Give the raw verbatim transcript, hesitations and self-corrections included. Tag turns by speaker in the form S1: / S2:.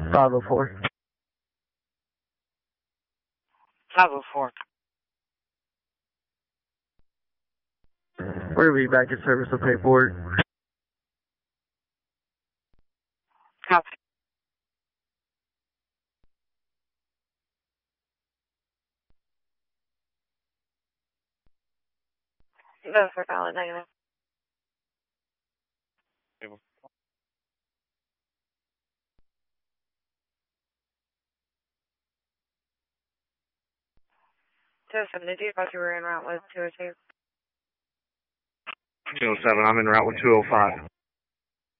S1: five oh four.
S2: five oh four.
S1: We're going to be back in service with paperwork.
S2: Copy. Go for valid negative. two oh seven, did you thought you were en route with two oh two?
S3: two oh seven, I'm en route with two oh five.